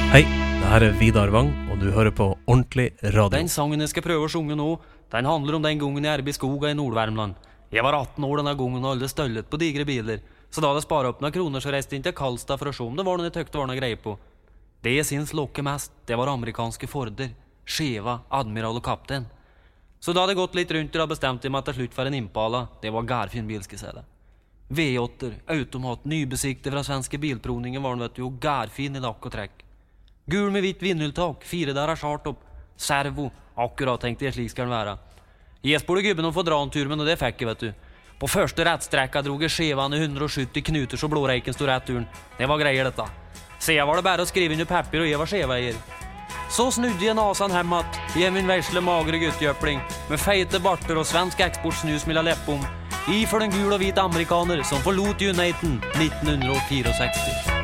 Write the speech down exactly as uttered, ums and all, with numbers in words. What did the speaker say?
Hei, det her er Vidar Wang, og du hører på Ordentlig Radio. Den sangen jeg skal prøve å synge nå, den handler om den gangen jeg arbeid i skoga i Nord-Värmland. Jeg var atten år denne gangen og alle støllet på digre biler. Så da hadde jeg sparet opp noen kroner, så reiste inn til Karlstad for å se om det var noe jeg tøkte var noe greie på. Det jeg syns lokke mest, det var amerikanske Forder, Cheva, Admiral og Kaptein. Så da hadde jeg gått litt rundt og bestemt meg til slutt for en Impala. Det var gærfin bil, skal jeg si det. V åtte, automat, nybesikte fra svenske bilprovningen var den, vet du, og gærfin i lakk og trekk. Gul med hvitt vindhjultak, fire der er skjart opp. Servo, akkurat tenkte jeg slik skal den være. Jeg spurte gubben om å få dra en tur, men det fikk jeg, vet du. På første rettstrekka drog jeg skjevane hundre og sytti knuter så blåreiken stod rett turen. Det var greier dette. Så jeg var det bare å skrive inn i papir, og jeg var skjeveier. Så snudde jeg nasan hemmat, i min versle magre guttjøpling, med feite barter og svensk eksportsnus mellom leppom, i for den gul og hvit amerikaner som forlot Uniten nitten sekstifire.